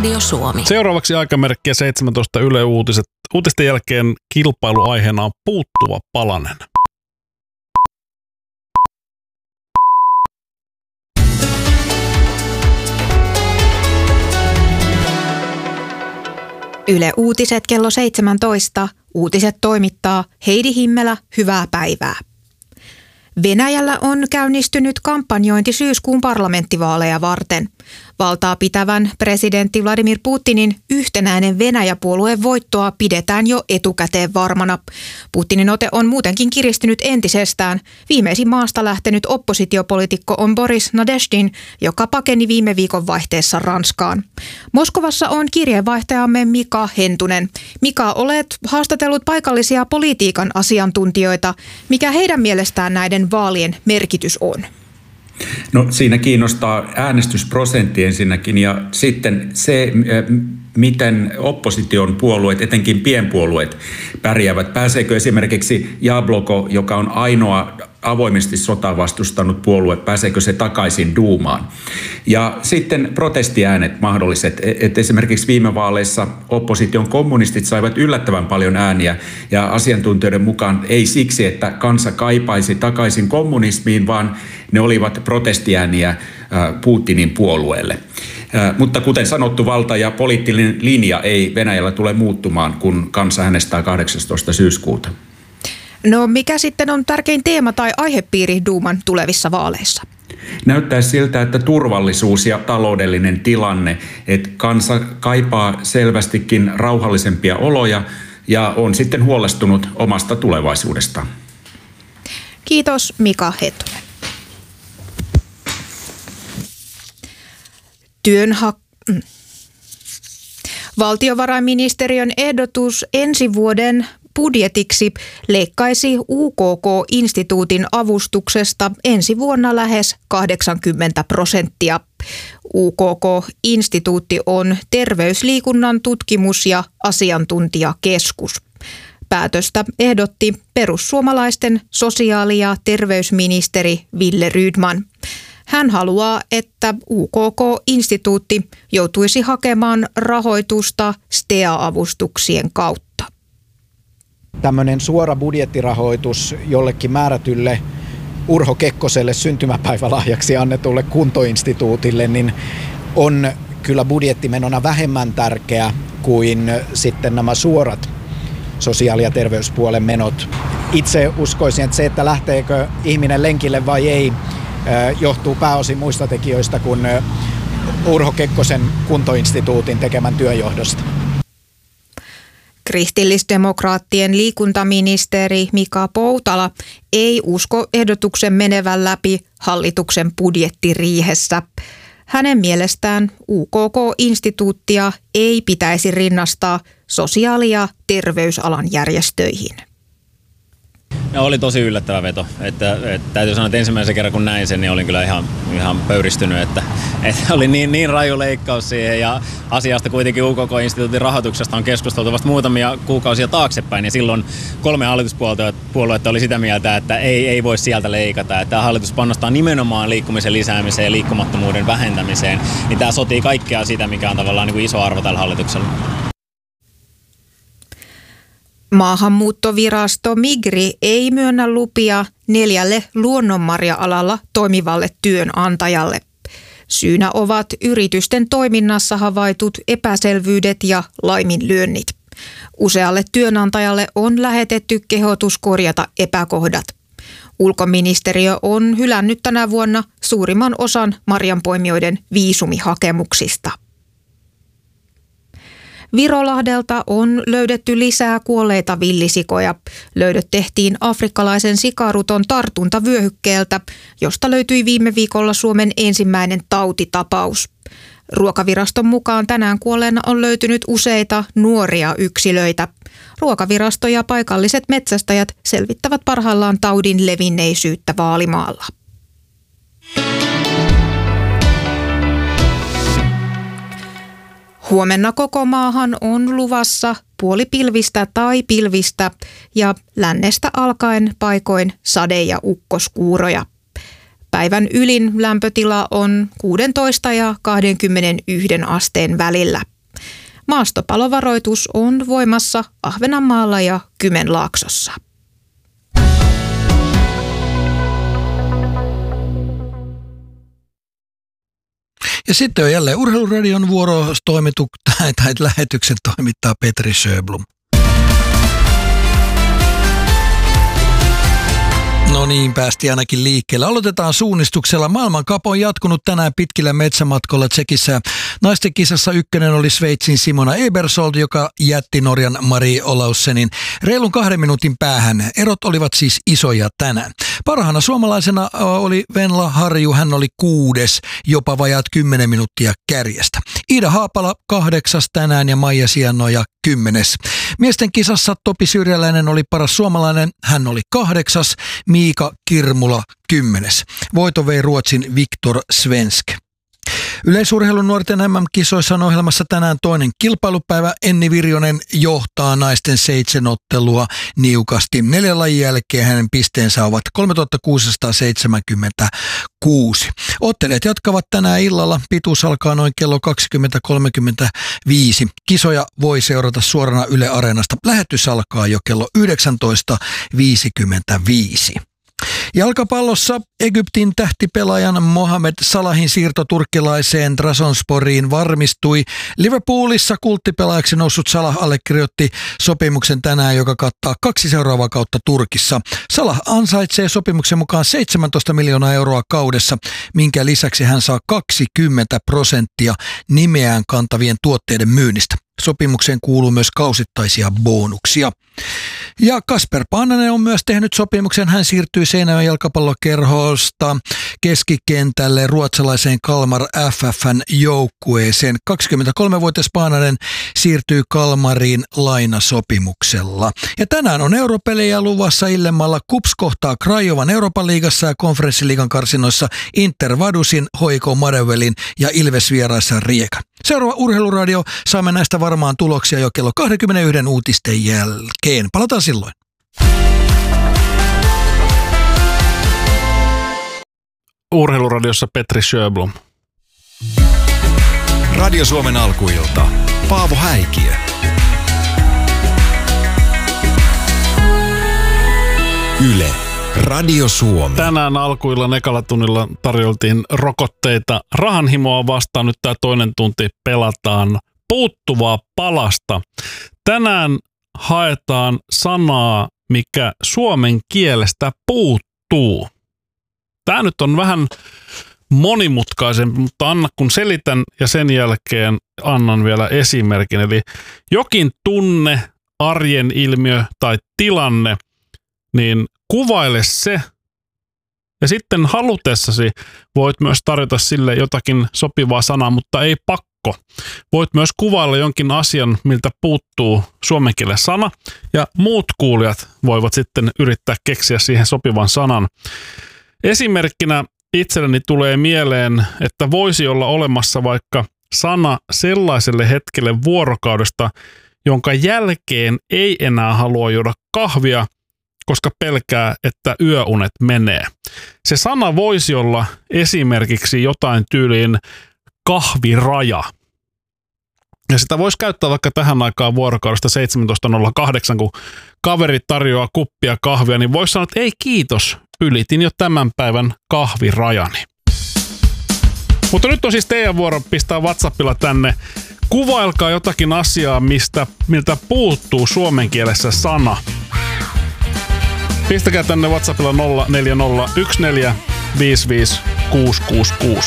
Radio Suomi. Seuraavaksi aikamerkkiä 17 Yle Uutiset. Uutisten jälkeen kilpailuaiheena on puuttuva palanen. Yle Uutiset kello 17. Uutiset toimittaa Heidi Himmelä. Hyvää päivää. Venäjällä on käynnistynyt kampanjointi syyskuun parlamenttivaaleja varten. Valtaa pitävän presidentti Vladimir Putinin yhtenäinen Venäjä-puolueen voittoa pidetään jo etukäteen varmana. Putinin ote on muutenkin kiristynyt entisestään. Viimeisin maasta lähtenyt oppositiopoliitikko on Boris Nadezhdin, joka pakeni viime viikon vaihteessa Ranskaan. Moskovassa on kirjeenvaihtajamme Mika Hentunen. Mika, olet haastatellut paikallisia politiikan asiantuntijoita. Mikä heidän mielestään näiden vaalien merkitys on? No siinä kiinnostaa äänestysprosentti ensinnäkin ja sitten se, miten opposition puolueet, etenkin pienpuolueet, pärjäävät. Pääseekö esimerkiksi Jabloko, joka on ainoa avoimesti sotaa vastustanut puolue, pääseekö se takaisin Duumaan? Ja sitten protestiäänet mahdolliset. Et esimerkiksi viime vaaleissa opposition kommunistit saivat yllättävän paljon ääniä ja asiantuntijoiden mukaan ei siksi, että kansa kaipaisi takaisin kommunismiin, vaan ne olivat protestiääniä Putinin puolueelle. Mutta kuten sanottu, valta ja poliittinen linja ei Venäjällä tule muuttumaan, kun kansa äänestää 18. syyskuuta. No mikä sitten on tärkein teema tai aihepiiri Duuman tulevissa vaaleissa? Näyttää siltä, että turvallisuus ja taloudellinen tilanne, että kansa kaipaa selvästikin rauhallisempia oloja ja on sitten huolestunut omasta tulevaisuudestaan. Kiitos Mika Hentunen. Valtiovarainministeriön ehdotus ensi vuoden budjetiksi leikkaisi UKK-instituutin avustuksesta ensi vuonna lähes 80%. UKK-instituutti on terveysliikunnan tutkimus- ja asiantuntijakeskus. Päätöstä ehdotti perussuomalaisten sosiaali- ja terveysministeri Wille Rydman. Hän haluaa, että UKK-instituutti joutuisi hakemaan rahoitusta STEA-avustuksien kautta. Tämmöinen suora budjettirahoitus jollekin määrätylle Urho Kekkoselle syntymäpäivälahjaksi annetulle kuntoinstituutille niin on kyllä budjettimenona vähemmän tärkeä kuin sitten nämä suorat sosiaali- ja terveyspuolen menot. Itse uskoisin, että se, että lähteekö ihminen lenkille vai ei, johtuu pääosin muista tekijöistä kuin Urho Kekkosen kuntoinstituutin tekemän työn johdosta. Kristillisdemokraattien liikuntaministeri Mika Poutala ei usko ehdotuksen menevän läpi hallituksen budjettiriihessä. Hänen mielestään UKK-instituuttia ei pitäisi rinnastaa sosiaali- ja terveysalan järjestöihin. No, oli tosi yllättävä veto. Täytyy sanoa, että ensimmäisen kerran kun näin sen, niin olin kyllä ihan pöyristynyt, että oli niin raju leikkaus siihen ja asiasta kuitenkin UKK-instituutin rahoituksesta on keskusteltu vasta muutamia kuukausia taaksepäin ja silloin 3 hallituspuoluetta oli sitä mieltä, että ei voi sieltä leikata. Että tämä hallitus panostaa nimenomaan liikkumisen lisäämiseen ja liikkumattomuuden vähentämiseen, niin tämä sotii kaikkea sitä, mikä on tavallaan niin kuin iso arvo tällä hallituksella. Maahanmuuttovirasto Migri ei myönnä lupia 4 luonnonmarja-alalla toimivalle työnantajalle. Syynä ovat yritysten toiminnassa havaitut epäselvyydet ja laiminlyönnit. Usealle työnantajalle on lähetetty kehotus korjata epäkohdat. Ulkoministeriö on hylännyt tänä vuonna suurimman osan marjanpoimijoiden viisumihakemuksista. Virolahdelta on löydetty lisää kuolleita villisikoja. Löydöt tehtiin afrikkalaisen sikaruton tartuntavyöhykkeeltä, josta löytyi viime viikolla Suomen ensimmäinen tautitapaus. Ruokaviraston mukaan tänään kuolleena on löytynyt useita nuoria yksilöitä. Ruokavirasto ja paikalliset metsästäjät selvittävät parhaillaan taudin levinneisyyttä Vaalimaalla. Huomenna koko maahan on luvassa puolipilvistä tai pilvistä ja lännestä alkaen paikoin sade- ja ukkoskuuroja. Päivän ylin lämpötila on 16 ja 21 asteen välillä. Maastopalovaroitus on voimassa Ahvenanmaalla ja Kymenlaaksossa. Ja sitten on jälleen Urheiluradion tai lähetyksen toimittaa Petri Sjöblom. No niin, päästiin ainakin liikkeelle. Aloitetaan suunnistuksella. Maailmankap on jatkunut tänään pitkillä metsämatkoilla Tsekissä. Naisten kisassa ykkönen oli Sveitsin Simona Ebersold, joka jätti Norjan Marie Olaussenin reilun 2 minuutin päähän. Erot olivat siis isoja tänään. Parhaana suomalaisena oli Venla Harju, hän oli 6, jopa vajaat 10 minuuttia kärjestä. Iida Haapala 8 tänään ja Maija Sianoja 10. Miesten kisassa Topi Syrjäläinen oli paras suomalainen, hän oli 8, Miika Kirmula 10. Voiton vei Ruotsin Viktor Svensk. Yleisurheilun nuorten MM-kisoissa on ohjelmassa tänään toinen kilpailupäivä. Enni Virjonen johtaa naisten 7 ottelua niukasti. 4 lajin jälkeen hänen pisteensä ovat 3676. Ottelijat jatkavat tänään illalla. Pituus alkaa noin kello 20.35. Kisoja voi seurata suorana Yle Areenasta. Lähetys alkaa jo kello 19.55. Jalkapallossa Egyptin tähtipelaajan Mohamed Salahin siirto turkkilaiseen Trabzonsporiin varmistui. Liverpoolissa kulttipelaajaksi noussut Salah allekirjoitti sopimuksen tänään, joka kattaa 2 seuraavaa kautta Turkissa. Salah ansaitsee sopimuksen mukaan 17 miljoonaa euroa kaudessa, minkä lisäksi hän saa 20% nimeään kantavien tuotteiden myynnistä. Sopimukseen kuuluu myös kausittaisia bonuksia. Ja Kasper Paananen on myös tehnyt sopimuksen. Hän siirtyy Seinäjoen jalkapallokerhosta keskikentälle ruotsalaiseen Kalmar FF:n joukkueeseen. 23-vuotias Paananen siirtyy Kalmariin lainasopimuksella. Ja tänään on europelejä luvassa illemmalla. KuPS kohtaa Crajovan Euroopan liigassa ja konferenssiliigan karsinoissa Inter Vadusin, HJK Madewellin ja Ilves vieraissa Riekan. Seuraava Urheiluradio. Saamme näistä varmaan tuloksia jo kello 21 uutisten jälkeen. Palataan silloin. Urheiluradiossa Petri Sjöblom. Radio Suomen alkuilta. Paavo Häikiö. Yle. Radio Suomi. Tänään alkuillan ekalla tunnilla tarjoltiin rokotteita rahanhimoa vastaan. Nyt tämä toinen tunti pelataan puuttuvaa palasta. Tänään haetaan sanaa, mikä suomen kielestä puuttuu. Tämä nyt on vähän monimutkaisempi, mutta anna kun selitän ja sen jälkeen annan vielä esimerkin. Eli jokin tunne, arjen ilmiö tai tilanne, niin kuvaile se ja sitten halutessasi voit myös tarjota sille jotakin sopivaa sanaa, mutta ei pakko. Voit myös kuvailla jonkin asian, miltä puuttuu suomen kielen sana ja muut kuulijat voivat sitten yrittää keksiä siihen sopivan sanan. Esimerkkinä itselleni tulee mieleen, että voisi olla olemassa vaikka sana sellaiselle hetkelle vuorokaudesta, jonka jälkeen ei enää halua juoda kahvia, koska pelkää, että yöunet menee. Se sana voisi olla esimerkiksi jotain tyyliin kahviraja. Ja sitä voisi käyttää vaikka tähän aikaan vuorokaudesta 17.08, kun kaveri tarjoaa kuppia kahvia, niin voisi sanoa, että ei kiitos, ylitin jo tämän päivän kahvirajani. Mutta nyt on siis teidän vuoro pistää WhatsAppilla tänne. Kuvailkaa jotakin asiaa, miltä puuttuu suomen kielessä sana. Pistäkää tänne WhatsAppilla 0401455666.